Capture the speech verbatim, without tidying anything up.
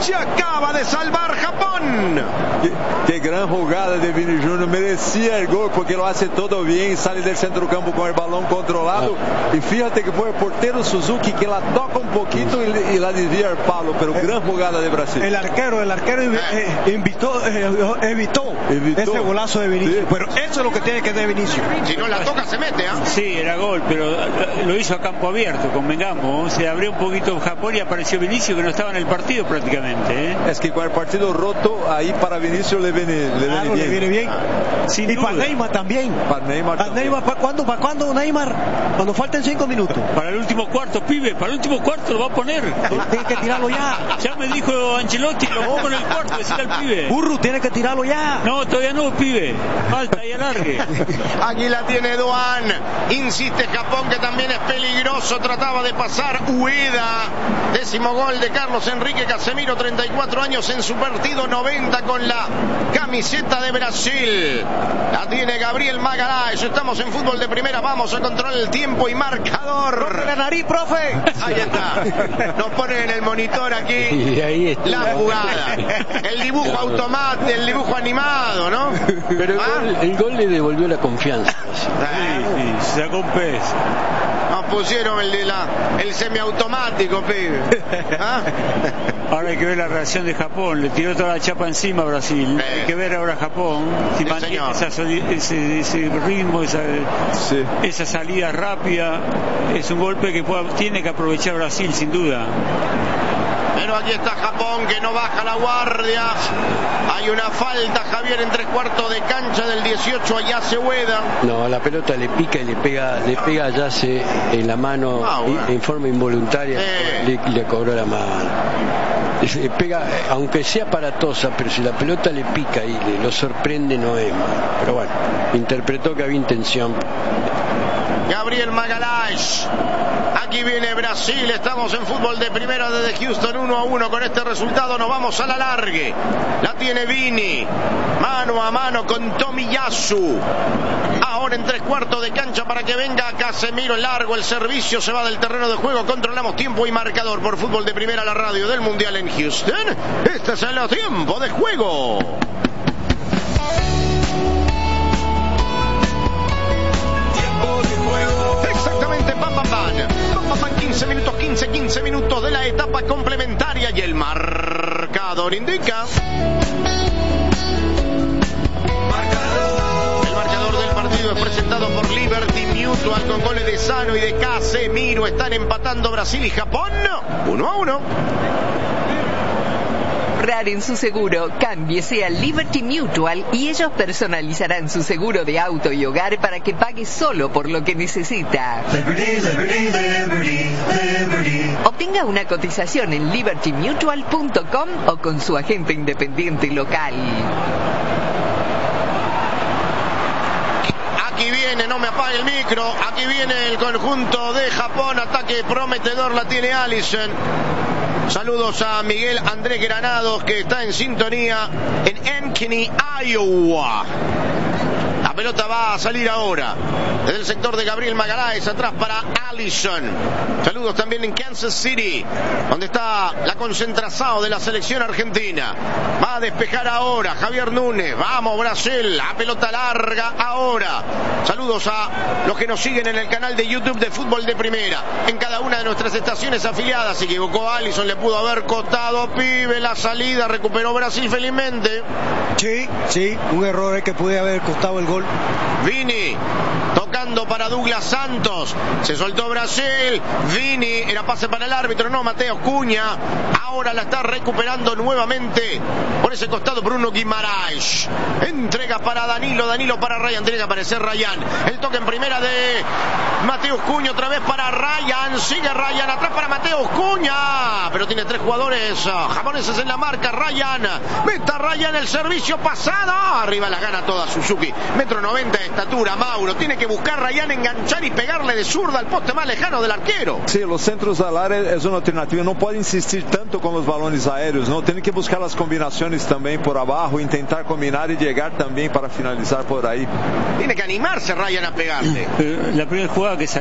Se acaba de salvar Japón. Qué, qué gran jugada de Vini Júnior. Merecía el gol porque lo hace todo bien. Sale del centro del campo con el balón controlado. Ah. Y fíjate que fue el portero Suzuki que la toca un poquito y, y la desvía al palo. Pero gran jugada de Brasil. El arquero, el arquero eh, invitó, eh, evitó, evitó ese golazo de Vinicius. Sí. Pero eso es lo que tiene que hacer Vinicius. Si no la toca, se mete. ¿eh? Sí, era gol, pero lo hizo a campo abierto, convengamos. Se abrió un poquito Japón y apareció Vinicius, que no estaba en el partido prácticamente. ¿eh? Es que con el partido roto, ahí para Vinicius le viene, le claro, viene bien. Le viene bien. Sin y duda. para Neymar también. Para Neymar ¿Para también. Neymar, ¿para cuándo, para cuándo Neymar? Cuando falten cinco minutos. Para el último cuarto, pibe, para el último cuarto lo va a poner. Tiene que tirarlo ya. Ya me dijo Ancelotti, lo vamos en el cuarto, decir al pibe. Burro, tiene que tirarlo ya. No, todavía no, pibe. Falta y alargue. Aquí la tiene Doan. Insiste Japón, que también es peligroso. Trataba de pasar Ueda. Décimo gol de Carlos Enrique Casemiro, treinta y cuatro años en su partido noventa con la camiseta de Brasil. La tiene Gabriel Magalhães. Estamos en fútbol de primera. Vamos a controlar el tiempo y marcador. ¡Profe la nariz, profe! Ahí está. Nos ponen en el monitor aquí y ahí está la jugada. El dibujo automático, el dibujo animado, ¿no? Pero el, ¿Ah? gol, el gol le devolvió la confianza. Sí, sí, sacó un pez. Nos pusieron el de la el semiautomático, pibe. ¿Ah? Ahora hay que ver la reacción de Japón. Le tiró toda la chapa encima a Brasil. Eh. Hay que ver ahora Japón si Sí, mantiene esa, ese, ese ritmo, esa, sí. esa salida rápida. Es un golpe que pueda, tiene que aprovechar Brasil, sin duda. Pero aquí está Japón, que no baja la guardia. Hay una falta, Javier, en tres cuartos de cancha del dieciocho a Yase Ueda. No, la pelota le pica y le pega, le pega a Yase en la mano, ah, bueno. en forma involuntaria. Eh. Le, le cobró la mano. Le pega, aunque sea aparatosa, pero si la pelota le pica y le, lo sorprende, no es mal. Pero bueno, interpretó que había intención. Gabriel Magalhães. Aquí viene Brasil. Estamos en fútbol de primera desde Houston, uno a uno. Con este resultado nos vamos a la largue. La tiene Vini. Mano a mano con Tomiyasu. Ahora en tres cuartos de cancha para que venga Casemiro. Largo el servicio. Se va del terreno de juego. Controlamos tiempo y marcador por fútbol de primera, la radio del Mundial en Houston. Este es el tiempo de juego. Exactamente, pam, pam, pam. Pam, pam, pam, quince minutos, quince, quince minutos de la etapa complementaria y el marcador indica. El marcador del partido es presentado por Liberty Mutual con goles de Sano y de Casemiro. Están empatando Brasil y Japón uno a uno. En su seguro, cámbiese a Liberty Mutual y ellos personalizarán su seguro de auto y hogar para que pague solo por lo que necesita. Liberty, Liberty, Liberty, Liberty. Obtenga una cotización en liberty mutual punto com o con su agente independiente local. Aquí viene, no me apague el micro, aquí viene el conjunto de Japón, ataque prometedor, la tiene Alisson. Saludos a Miguel Andrés Granados, que está en sintonía en Ankeny, Iowa. La pelota va a salir ahora desde el sector de Gabriel Magalhães, atrás para Alisson. Saludos también en Kansas City, donde está la concentración de la selección argentina. Va a despejar ahora Javier Núñez. Vamos Brasil, la pelota larga ahora. Saludos a los que nos siguen en el canal de YouTube de Fútbol de Primera, en cada una de nuestras estaciones afiliadas. Se equivocó Alisson, le pudo haber costado, pibe, la salida. Recuperó Brasil felizmente. Sí, sí, un error que puede haber costado el gol. Vini tocando para Douglas Santos. Se soltó Brasil. Vini, era pase para el árbitro, no, Mateus Cunha. Ahora la está recuperando nuevamente por ese costado Bruno Guimaraes. Entrega para Danilo, Danilo para Ryan. Tiene que aparecer Ryan. El toque en primera de Mateus Cunha, otra vez para Ryan. Sigue Ryan, atrás para Mateus Cunha. Pero tiene tres jugadores uh, japoneses en la marca. Ryan, meta Ryan el servicio pasado. Arriba la gana toda Suzuki. Metro noventa de estatura, Mauro. Tiene que buscar Ryan, enganchar y pegarle de zurda al poste más lejano del arquero. Sí, los centros al área es una alternativa. No puede insistir tanto con los balones aéreos, ¿no? Tiene que buscar las combinaciones también por abajo, intentar combinar y llegar también para finalizar por ahí. Tiene que animarse Ryan a pegarle. La primera jugada que salió